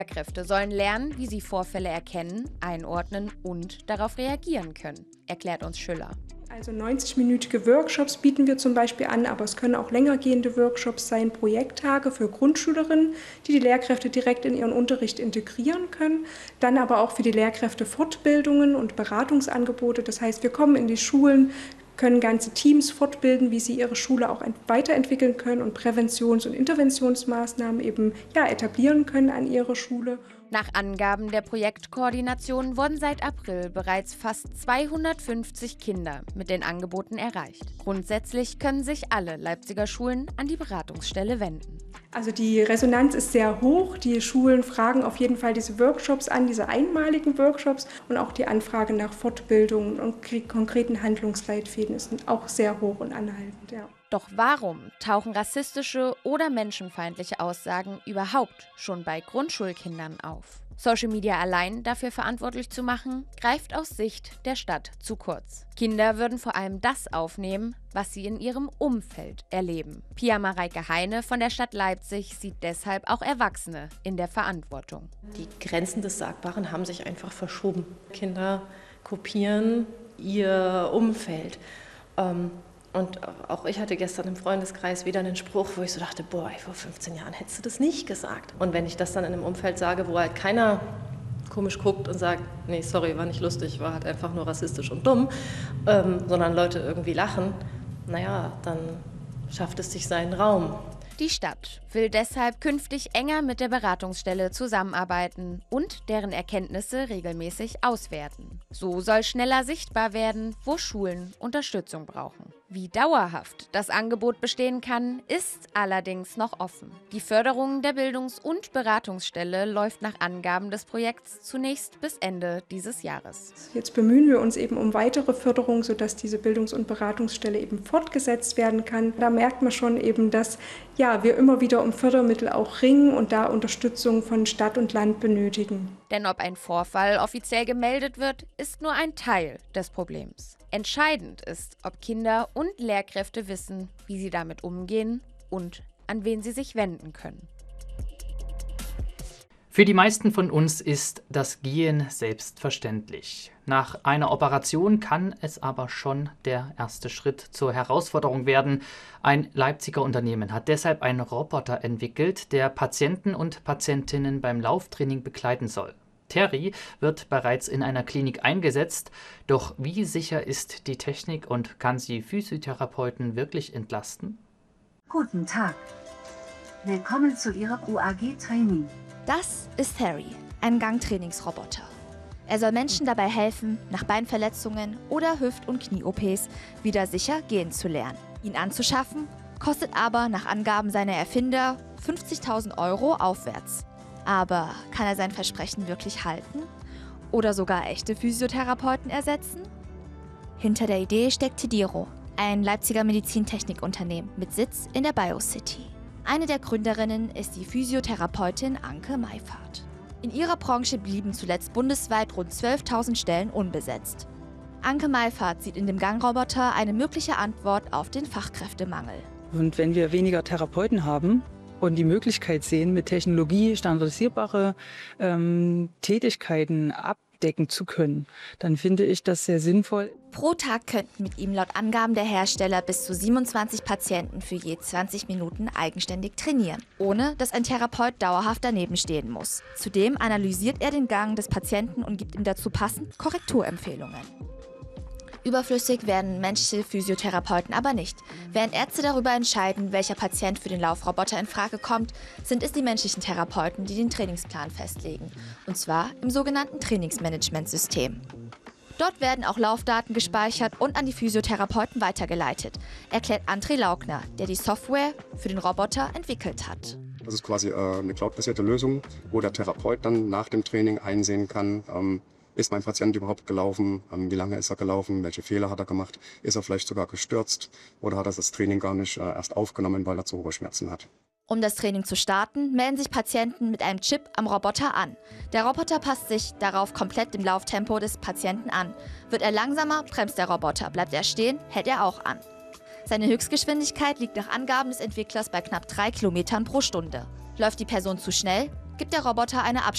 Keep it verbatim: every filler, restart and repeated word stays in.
Lehrkräfte sollen lernen, wie sie Vorfälle erkennen, einordnen und darauf reagieren können, erklärt uns Schüller. Also neunzig-minütige Workshops bieten wir zum Beispiel an, aber es können auch längergehende Workshops sein, Projekttage für Grundschülerinnen, die die Lehrkräfte direkt in ihren Unterricht integrieren können. Dann aber auch für die Lehrkräfte Fortbildungen und Beratungsangebote. Das heißt, wir kommen in die Schulen, können ganze Teams fortbilden, wie sie ihre Schule auch weiterentwickeln können und Präventions- und Interventionsmaßnahmen eben ja, etablieren können an ihrer Schule. Nach Angaben der Projektkoordination wurden seit April bereits fast zweihundertfünfzig Kinder mit den Angeboten erreicht. Grundsätzlich können sich alle Leipziger Schulen an die Beratungsstelle wenden. Also die Resonanz ist sehr hoch. Die Schulen fragen auf jeden Fall diese Workshops an, diese einmaligen Workshops, und auch die Anfrage nach Fortbildungen und konkreten Handlungsleitfäden ist auch sehr hoch und anhaltend. Ja. Doch warum tauchen rassistische oder menschenfeindliche Aussagen überhaupt schon bei Grundschulkindern auf? Social Media allein dafür verantwortlich zu machen, greift aus Sicht der Stadt zu kurz. Kinder würden vor allem das aufnehmen, was sie in ihrem Umfeld erleben. Pia Mareike Heine von der Stadt Leipzig sieht deshalb auch Erwachsene in der Verantwortung. Die Grenzen des Sagbaren haben sich einfach verschoben. Kinder kopieren ihr Umfeld. Ähm, Und auch ich hatte gestern im Freundeskreis wieder einen Spruch, wo ich so dachte, boah, vor fünfzehn Jahren hättest du das nicht gesagt. Und wenn ich das dann in einem Umfeld sage, wo halt keiner komisch guckt und sagt, nee, sorry, war nicht lustig, war halt einfach nur rassistisch und dumm, ähm, sondern Leute irgendwie lachen, naja, dann schafft es sich seinen Raum. Die Stadt will deshalb künftig enger mit der Beratungsstelle zusammenarbeiten und deren Erkenntnisse regelmäßig auswerten. So soll schneller sichtbar werden, wo Schulen Unterstützung brauchen. Wie dauerhaft das Angebot bestehen kann, ist allerdings noch offen. Die Förderung der Bildungs- und Beratungsstelle läuft nach Angaben des Projekts zunächst bis Ende dieses Jahres. Jetzt bemühen wir uns eben um weitere Förderung, sodass diese Bildungs- und Beratungsstelle eben fortgesetzt werden kann. Da merkt man schon eben, dass ja, wir immer wieder um Fördermittel auch ringen und da Unterstützung von Stadt und Land benötigen. Denn ob ein Vorfall offiziell gemeldet wird, ist nur ein Teil des Problems. Entscheidend ist, ob Kinder und Lehrkräfte wissen, wie sie damit umgehen und an wen sie sich wenden können. Für die meisten von uns ist das Gehen selbstverständlich. Nach einer Operation kann es aber schon der erste Schritt zur Herausforderung werden. Ein Leipziger Unternehmen hat deshalb einen Roboter entwickelt, der Patienten und Patientinnen beim Lauftraining begleiten soll. Terry wird bereits in einer Klinik eingesetzt, doch wie sicher ist die Technik und kann sie Physiotherapeuten wirklich entlasten? Guten Tag. Willkommen zu Ihrem U A G-Training. Das ist Terry, ein Gangtrainingsroboter. Er soll Menschen dabei helfen, nach Beinverletzungen oder Hüft- und Knie-O Ps wieder sicher gehen zu lernen. Ihn anzuschaffen, kostet aber nach Angaben seiner Erfinder fünfzigtausend Euro aufwärts. Aber kann er sein Versprechen wirklich halten? Oder sogar echte Physiotherapeuten ersetzen? Hinter der Idee steckt Tediro, ein Leipziger Medizintechnikunternehmen mit Sitz in der BioCity. Eine der Gründerinnen ist die Physiotherapeutin Anke Meifert. In ihrer Branche blieben zuletzt bundesweit rund zwölftausend Stellen unbesetzt. Anke Meifert sieht in dem Gangroboter eine mögliche Antwort auf den Fachkräftemangel. Und wenn wir weniger Therapeuten haben und die Möglichkeit sehen, mit Technologie standardisierbare ähm, Tätigkeiten abdecken zu können, dann finde ich das sehr sinnvoll. Pro Tag könnten mit ihm laut Angaben der Hersteller bis zu siebenundzwanzig Patienten für je zwanzig Minuten eigenständig trainieren, ohne dass ein Therapeut dauerhaft daneben stehen muss. Zudem analysiert er den Gang des Patienten und gibt ihm dazu passend Korrekturempfehlungen. Überflüssig werden menschliche Physiotherapeuten aber nicht. Während Ärzte darüber entscheiden, welcher Patient für den Laufroboter in Frage kommt, sind es die menschlichen Therapeuten, die den Trainingsplan festlegen. Und zwar im sogenannten Trainingsmanagementsystem. Dort werden auch Laufdaten gespeichert und an die Physiotherapeuten weitergeleitet, erklärt André Laugner, der die Software für den Roboter entwickelt hat. Das ist quasi äh, eine cloudbasierte Lösung, wo der Therapeut dann nach dem Training einsehen kann, ähm, ist mein Patient überhaupt gelaufen, ähm, wie lange ist er gelaufen, welche Fehler hat er gemacht, ist er vielleicht sogar gestürzt oder hat er das Training gar nicht äh, erst aufgenommen, weil er zu hohe Schmerzen hat. Um das Training zu starten, melden sich Patienten mit einem Chip am Roboter an. Der Roboter passt sich darauf komplett dem Lauftempo des Patienten an. Wird er langsamer, bremst der Roboter. Bleibt er stehen, hält er auch an. Seine Höchstgeschwindigkeit liegt nach Angaben des Entwicklers bei knapp drei Kilometern pro Stunde. Läuft die Person zu schnell, gibt der Roboter eine Abstand.